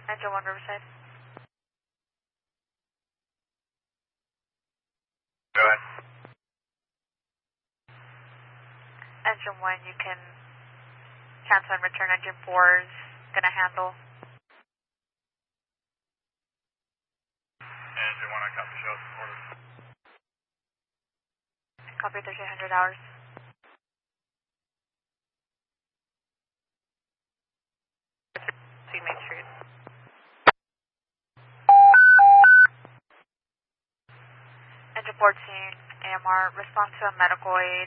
Engine 1 Riverside. Go ahead. Engine 1, you can cancel and return. Engine 4 is going to handle. Engine 1, I copy show support. Copy 1300 hours. See Main Street. Engine 14, AMR, response to a medical aid.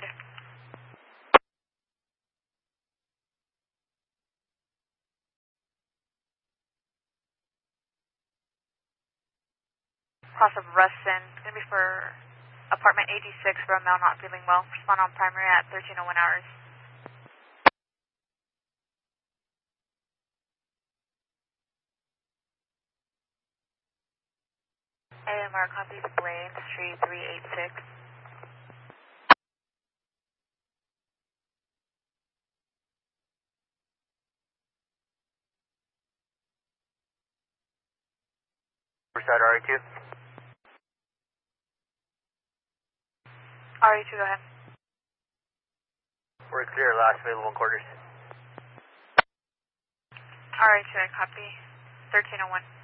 Cross of Ruston, it's going to be for apartment 86 for a male not feeling well. Respond on primary at 1301 hours. AMR copies Blaine Street 386. Riverside RE2. RE2, go ahead. We're clear, last available quarters. RE2, I copy 1301.